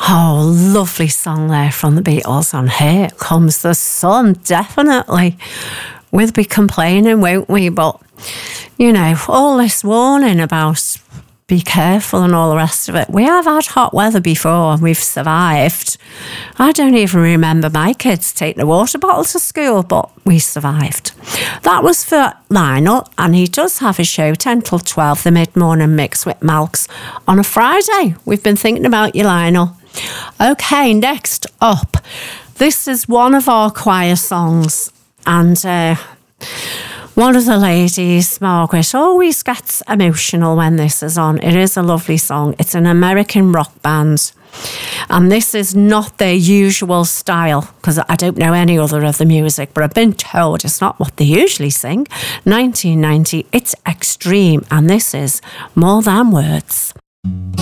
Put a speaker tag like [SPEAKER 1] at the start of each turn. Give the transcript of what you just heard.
[SPEAKER 1] Oh, lovely song there from the Beatles on Here Comes the Sun, definitely. We'll be complaining, won't we? But, you know, all this warning about be careful and all the rest of it. We have had hot weather before and we've survived. I don't even remember my kids taking a water bottle to school, but we survived. That was for Lionel, and he does have a show 10 till 12, the mid-morning mix with Malks on a Friday. We've been thinking about you, Lionel. Okay, next up, this is one of our choir songs, and one of the ladies, Margaret, always gets emotional when this is on. It is a lovely song. It's an American rock band, and this is not their usual style, because I don't know any other of the music, but I've been told it's not what they usually sing. 1990, it's Extreme, and this is More Than Words.